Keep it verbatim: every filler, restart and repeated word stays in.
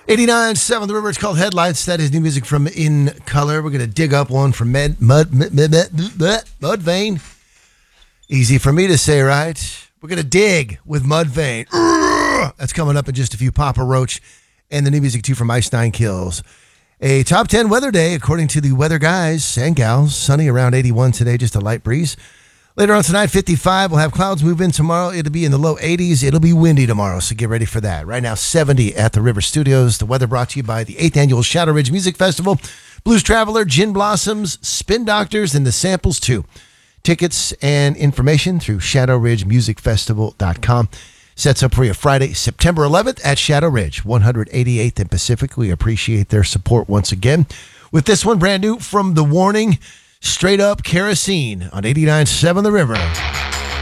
eighty-nine point seven The River. It's called Headlights. That is new music from In Color. We're going to dig up one from Med, Mud, Mud, Mud, Mud, Mudvayne. Easy for me to say, right? We're going to dig with Mudvayne. That's coming up in just a few. Papa Roach and the new music, too, from Ice Nine Kills. A top ten weather day, according to the weather guys and gals. Sunny around eighty-one today, just a light breeze. Later on tonight, fifty-five. We'll have clouds move in tomorrow. It'll be in the low eighties. It'll be windy tomorrow, so get ready for that. Right now, seventy at the River Studios. The weather brought to you by the eighth Annual Shadow Ridge Music Festival, Blues Traveler, Gin Blossoms, Spin Doctors, and the Samples, too. Tickets and information through shadow ridge music festival dot com. Sets up for you Friday, September eleventh at Shadow Ridge, one eighty-eighth and Pacific. We appreciate their support once again. With this one, brand new from The Warning, Straight Up Kerosene on eighty-nine point seven The River.